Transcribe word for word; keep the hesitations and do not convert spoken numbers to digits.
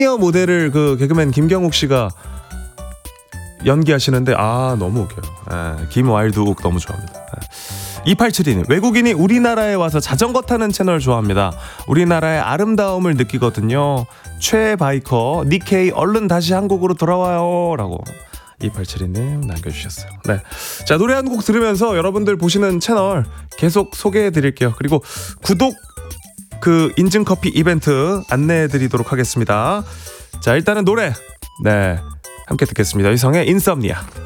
시니어 모델을 그 개그맨 김경욱 씨가 연기하시는데 아 너무 웃겨요. 예, 김와일드욱 너무 좋아합니다. 예. 이팔칠이 님 외국인이 우리나라에 와서 자전거 타는 채널 좋아합니다. 우리나라의 아름다움을 느끼거든요. 최바이커 니케이 얼른 다시 한국으로 돌아와요 라고 이팔칠이 님 남겨주셨어요. 네, 자 노래 한 곡 들으면서 여러분들 보시는 채널 계속 소개해드릴게요. 그리고 구독 그 인증커피 이벤트 안내해드리도록 하겠습니다. 자 일단은 노래 네 함께 듣겠습니다. 이성의 인썸니아.